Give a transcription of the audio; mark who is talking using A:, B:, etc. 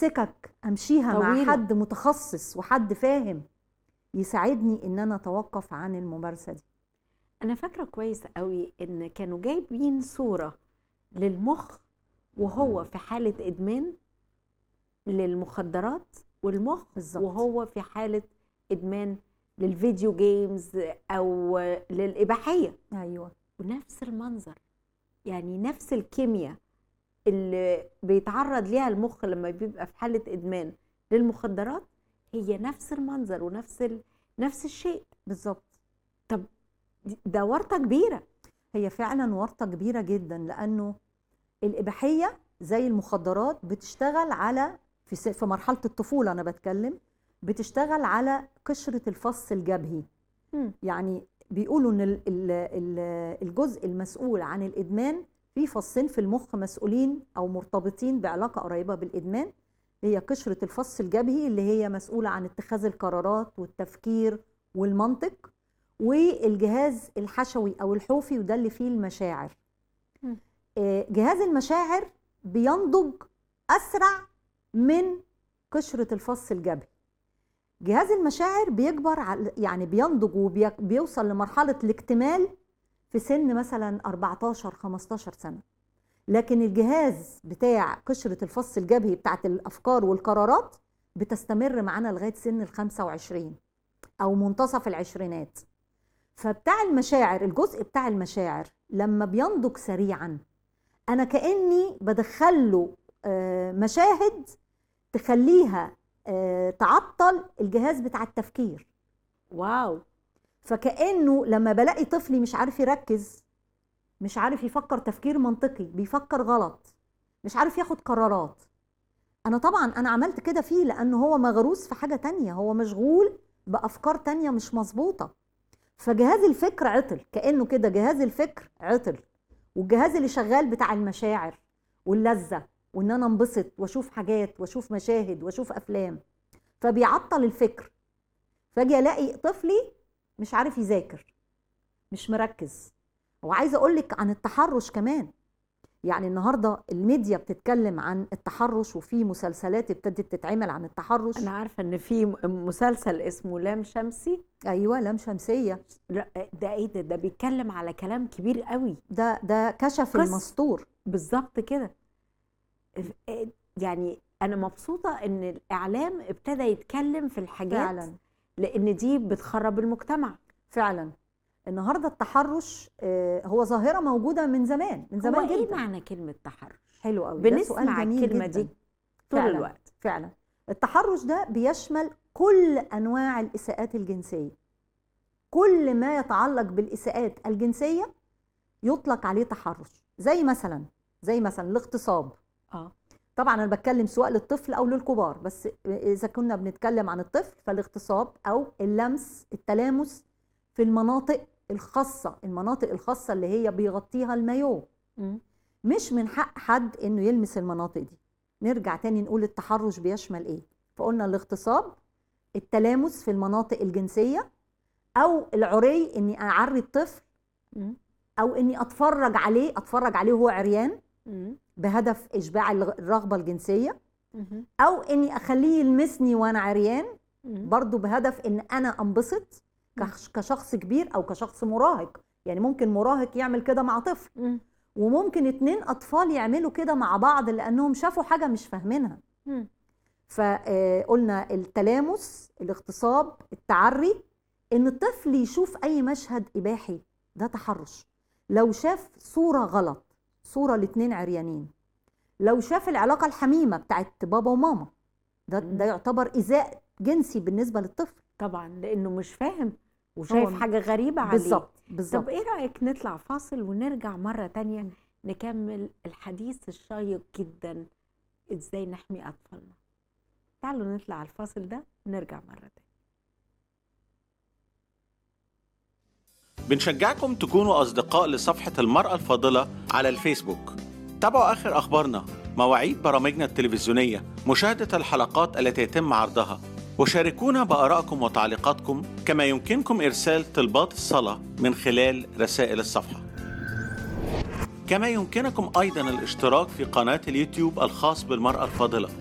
A: سكك امشيها
B: طويلة.
A: مع حد متخصص وحد فاهم يساعدني ان انا اتوقف عن الممارسه دي.
B: انا فاكره كويس قوي ان كانوا جايبين صوره للمخ وهو في حاله ادمان للمخدرات، والمخ
A: بالظبط.
B: وهو في حاله ادمان للفيديو جيمز او للاباحيه،
A: ايوه
B: ونفس المنظر، يعني نفس الكيمياء اللي بيتعرض ليها المخ لما بيبقى في حاله ادمان للمخدرات هي نفس المنظر ونفس نفس الشيء.
A: بالظبط.
B: طب ده ورطه كبيره.
A: هي فعلا ورطه كبيره جدا، لانه الاباحيه زي المخدرات بتشتغل على في مرحله الطفوله، انا بتكلم بتشتغل على قشره الفص الجبهي. يعني بيقولوا ان الجزء المسؤول عن الادمان في فصين في المخ مسؤولين او مرتبطين بعلاقه قريبه بالادمان، هي قشره الفص الجبهي اللي هي مسؤوله عن اتخاذ القرارات والتفكير والمنطق، والجهاز الحشوي او الحوفي وده اللي فيه المشاعر. جهاز المشاعر بينضج اسرع من قشره الفص الجبهي. جهاز المشاعر بيكبر يعني بينضج وبيوصل لمرحله الاكتمال في سن مثلا 14 15 سنه، لكن الجهاز بتاع قشره الفص الجبهي بتاعت الافكار والقرارات بتستمر معانا لغايه سن ال 25 او منتصف العشرينات. فبتاع المشاعر، الجزء بتاع المشاعر لما بينضج سريعا انا كاني بدخله مشاهد تخليها تعطل الجهاز بتاع التفكير.
B: واو.
A: فكأنه لما بلاقي طفلي مش عارف يركز، مش عارف يفكر تفكير منطقي، بيفكر غلط، مش عارف ياخد قرارات، انا عملت كده فيه لانه هو مغروس في حاجة تانية، هو مشغول بأفكار تانية مش مظبوطة. فجهاز الفكر عطل، كأنه كده جهاز الفكر عطل، والجهاز اللي شغال بتاع المشاعر واللذة وان انا انبسط واشوف حاجات واشوف مشاهد واشوف افلام، فبيعطل الفكر. فاجي الاقي طفلي مش عارف يذاكر، مش مركز. وعايزه اقول لك عن التحرش كمان، يعني النهارده الميديا بتتكلم عن التحرش وفي مسلسلات ابتدت تتعمل عن التحرش.
B: انا عارفه ان في مسلسل اسمه لام شمسي.
A: ايوه لام شمسيه.
B: ده ايه ده بيتكلم على كلام كبير قوي.
A: ده كشف المستور.
B: بالظبط كده. يعني انا مبسوطه ان الاعلام ابتدى يتكلم في الحاجات
A: فعلا،
B: لان دي بتخرب المجتمع
A: فعلا. النهارده التحرش هو ظاهره موجوده من زمان، من زمان جدا.
B: ايه معنى كلمه تحرش؟
A: حلو قوي،
B: بنسمع الكلمه دي طول
A: فعلا
B: الوقت.
A: فعلا. التحرش ده بيشمل كل انواع الاساءات الجنسيه، كل ما يتعلق بالاساءات الجنسيه يطلق عليه تحرش. زي مثلا الاغتصاب. طبعا انا بتكلم سواء للطفل او للكبار، بس اذا كنا بنتكلم عن الطفل فالاغتصاب او اللمس، التلامس في المناطق الخاصه اللي هي بيغطيها المايو. مش من حق حد انه يلمس المناطق دي. نرجع تاني نقول التحرش بيشمل ايه. فقلنا الاغتصاب، التلامس في المناطق الجنسيه، او العري، اني اعري الطفل او اني اتفرج عليه وهو عريان بهدف اشباع الرغبه الجنسيه، او اني اخليه يلمسني وانا عريان برضو بهدف ان انا انبسط كشخص كبير او كشخص مراهق. يعني ممكن مراهق يعمل كده مع طفل، وممكن 2 اطفال يعملوا كده مع بعض لانهم شافوا حاجه مش فاهمينها. فقلنا التلامس، الاغتصاب، التعري، ان الطفل يشوف اي مشهد اباحي ده تحرش. لو شاف صوره غلط، صوره ل2 عريانين، لو شاف العلاقه الحميمه بتاعت بابا وماما، ده يعتبر ايذاء جنسي بالنسبه للطفل.
B: طبعا لانه مش فاهم وشايف حاجه غريبه عليه.
A: بالظبط.
B: طب ايه رايك نطلع فاصل ونرجع مره تانية نكمل الحديث الشيق جدا ازاي نحمي اطفالنا؟ تعالوا نطلع على الفاصل ده ونرجع مره تانية.
C: بنشجعكم تكونوا أصدقاء لصفحة المرأة الفاضلة على الفيسبوك. تابعوا آخر أخبارنا، مواعيد برامجنا التلفزيونية، مشاهدة الحلقات التي يتم عرضها، وشاركونا بآرائكم وتعليقاتكم. كما يمكنكم إرسال طلبات الصلاة من خلال رسائل الصفحة. كما يمكنكم أيضا الاشتراك في قناة اليوتيوب الخاص بالمرأة الفاضلة.